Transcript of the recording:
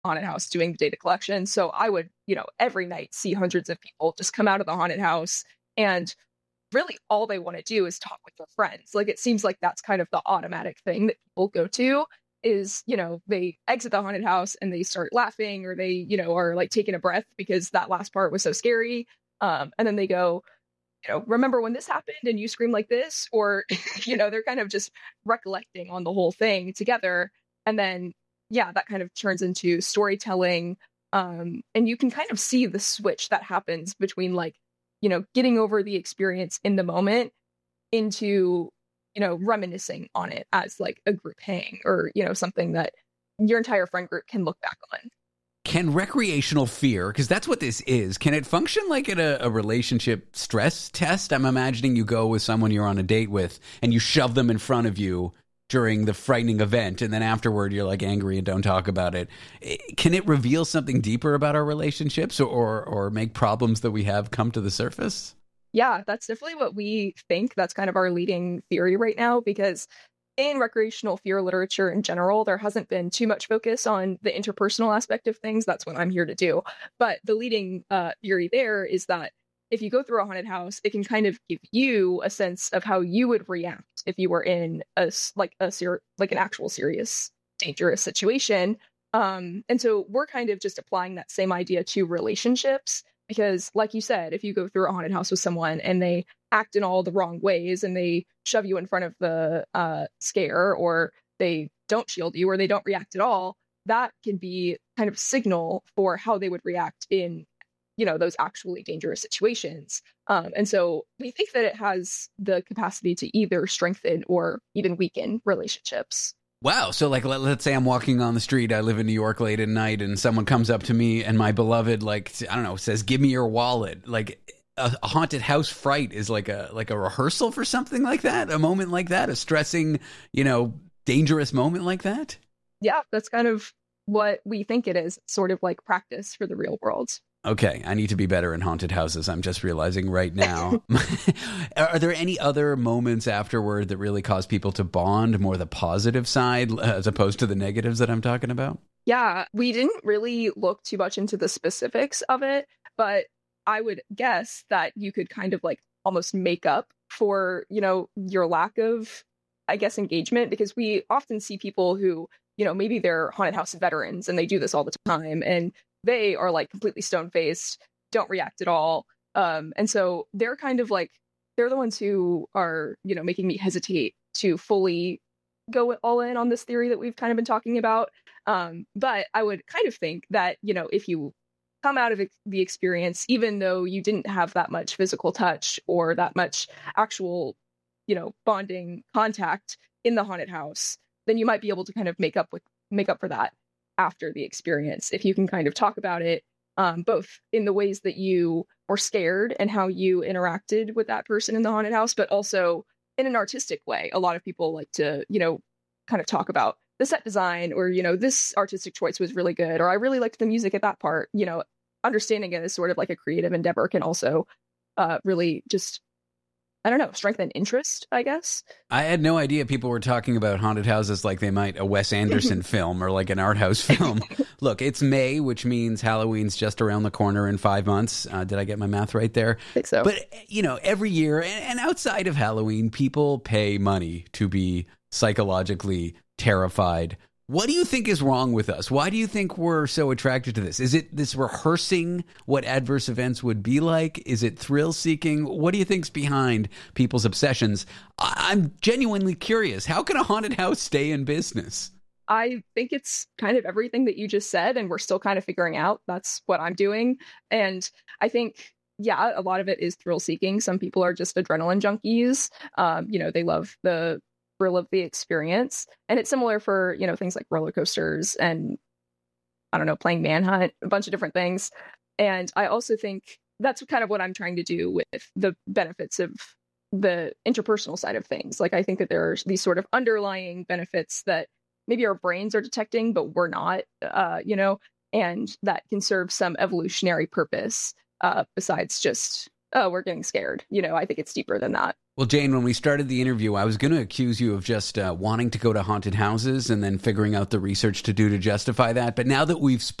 haunted house doing the data collection. So I would, every night see hundreds of people just come out of the haunted house, and really all they want to do is talk with their friends. Like, it seems like that's kind of the automatic thing that people go to is, they exit the haunted house and they start laughing, or they, are like taking a breath because that last part was so scary. And then they go, remember when this happened and you screamed like this? Or, they're kind of just recollecting on the whole thing together. And then, yeah, that kind of turns into storytelling. And you can kind of see the switch that happens between like, getting over the experience in the moment into, reminiscing on it as like a group hang, or, something that your entire friend group can look back on. Can recreational fear, because that's what this is, can it function like at a relationship stress test? I'm imagining you go with someone you're on a date with and you shove them in front of you during the frightening event, and then afterward you're like angry and don't talk about it. Can it reveal something deeper about our relationships, or make problems that we have come to the surface? Yeah, that's definitely what we think. That's kind of our leading theory right now, because in recreational fear literature in general, there hasn't been too much focus on the interpersonal aspect of things. That's what I'm here to do. But the leading theory there is that if you go through a haunted house, it can kind of give you a sense of how you would react if you were in an actual serious, dangerous situation. And so we're kind of just applying that same idea to relationships, because like you said, if you go through a haunted house with someone and they act in all the wrong ways and they shove you in front of the scare, or they don't shield you, or they don't react at all, that can be kind of signal for how they would react in those actually dangerous situations. And so we think that it has the capacity to either strengthen or even weaken relationships. Wow. So like, let's say I'm walking on the street. I live in New York late at night, and someone comes up to me and my beloved, like, I don't know, says, "Give me your wallet." Like a haunted house fright is like a rehearsal for something like that, a moment like that, a stressing, dangerous moment like that. Yeah, that's kind of what we think it is, sort of like practice for the real world. Okay, I need to be better in haunted houses. I'm just realizing right now. Are there any other moments afterward that really cause people to bond, more the positive side as opposed to the negatives that I'm talking about? Yeah, we didn't really look too much into the specifics of it, but I would guess that you could kind of like almost make up for, your lack of, I guess, engagement, because we often see people who, maybe they're haunted house veterans and they do this all the time, and they are like completely stone-faced, don't react at all. And so they're kind of like, they're the ones who are, making me hesitate to fully go all in on this theory that we've kind of been talking about. But I would kind of think that, if you come out of the experience, even though you didn't have that much physical touch or that much actual, bonding contact in the haunted house, then you might be able to kind of make up for that after the experience, if you can kind of talk about it, both in the ways that you were scared and how you interacted with that person in the haunted house, but also in an artistic way. A lot of people like to, kind of talk about the set design, or, this artistic choice was really good, or I really liked the music at that part. Understanding it as sort of like a creative endeavor can also really just, I don't know, strengthen interest, I guess. I had no idea people were talking about haunted houses like they might a Wes Anderson film or like an art house film. Look, it's May, which means Halloween's just around the corner in 5 months. Did I get my math right there? I think so. But, every year and outside of Halloween, people pay money to be psychologically terrified. What do you think is wrong with us? Why do you think we're so attracted to this? Is it this rehearsing what adverse events would be like? Is it thrill-seeking? What do you think's behind people's obsessions? I'm genuinely curious. How can a haunted house stay in business? I think it's kind of everything that you just said, and we're still kind of figuring out. That's what I'm doing. And I think, yeah, a lot of it is thrill-seeking. Some people are just adrenaline junkies. They love the thrill of the experience, and it's similar for things like roller coasters and, I don't know, playing Manhunt, a bunch of different things. And I also think that's kind of what I'm trying to do with the benefits of the interpersonal side of things. Like, I think that there are these sort of underlying benefits that maybe our brains are detecting, but we're not, and that can serve some evolutionary purpose besides just oh, we're getting scared. I think it's deeper than that. Well, Jane, when we started the interview, I was going to accuse you of just wanting to go to haunted houses and then figuring out the research to do to justify that. But now that we've